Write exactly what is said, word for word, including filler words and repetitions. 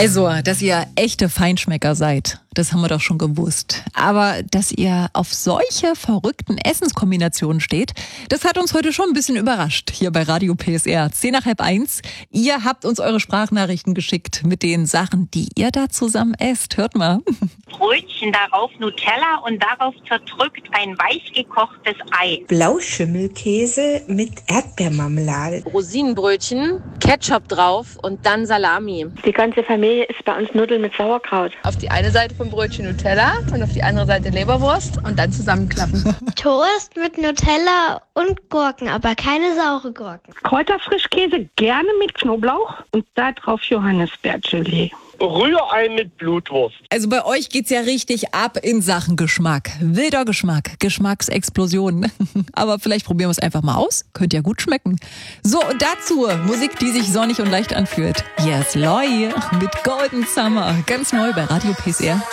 Also, dass ihr echte Feinschmecker seid, das haben wir doch schon gewusst. Aber dass ihr auf solche verrückten Essenskombinationen steht, das hat uns heute schon ein bisschen überrascht hier bei Radio P S R. Zehn nach halb eins. Ihr habt uns eure Sprachnachrichten geschickt mit den Sachen, die ihr da zusammen esst. Hört mal. Brötchen, darauf Nutella und darauf zerdrückt ein weich gekochtes Ei. Blauschimmelkäse mit Erdbeermarmelade. Rosinenbrötchen, Ketchup drauf und dann Salami. Die ganze Familie isst bei uns Nudeln mit Sauerkraut. Auf die eine Seite vom Brötchen Nutella und auf die andere Seite Leberwurst und dann zusammenklappen. Toast mit Nutella und Gurken, aber keine saure Gurken. Kräuterfrischkäse gerne mit Knoblauch und da drauf Johannisbeergelee. Rührei mit Blutwurst. Also bei euch geht's ja richtig ab in Sachen Geschmack. Wilder Geschmack, Geschmacksexplosion. Aber vielleicht probieren wir es einfach mal aus. Könnte ja gut schmecken. So, und dazu Musik, die sich sonnig und leicht anfühlt. Yes, Loy mit Golden Summer. Ganz neu bei Radio P S R.